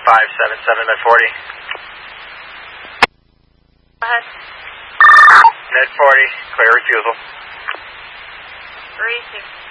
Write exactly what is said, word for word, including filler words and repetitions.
five seven seven at forty. Go ahead. Net forty, clear refusal. three six